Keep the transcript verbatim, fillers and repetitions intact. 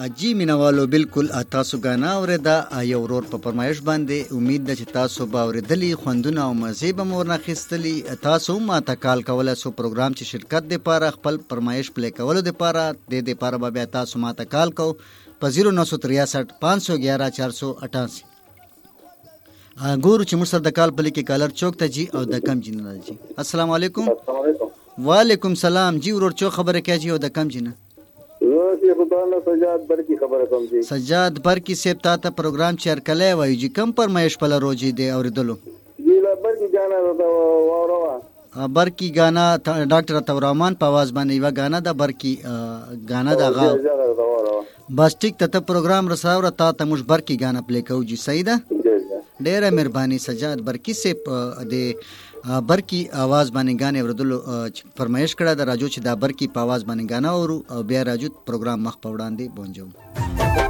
جی مینوالو بالکل تاسو غانا اوریدا یو ورور په فرمایش باندې امید ده چې تاسو به اوریدلی خوندونه او مزه به مور نخستلی. تاسو ما تکال کوله سو پروګرام چې شرکت د پاره خپل فرمایش پلی کولو د پاره د د پاره به تاسو ما تکال کو په صفر نو ترې سات پانچ سو گیارہ چار سو اٹھاسی. ګورو چې موږ سره د کال په لیکي کالر چوک ته جی او د کم جن جی. السلام علیکم. السلام علیکم. وعلیکم سلام جی ورور چو خبره کوي جی او د کم جن زه خدانه سجاد برکی خبره کوم جی. سجاد برکی سیب تا ته پروګرام چیر کله وای جی کم فرمایش په لروجی دی اوریدلو جی لا برکی غانا دا ووروا برکی غانا ډاکټر تورمان په आवाज باندې یو غانا دا برکی غانا دا غا بس ټیک ته پروګرام رساو را تا ته مش برکی غانا پلی کو جی. صحیح ده ډیره مهرباني سجاد برکی سیب د برکی आवाज باندې غانې وردلو فرمایش کړه د راجو چې دا برکی په आवाज باندې غانا او بیا راجو پروګرام مخ په وړاندې بونجو.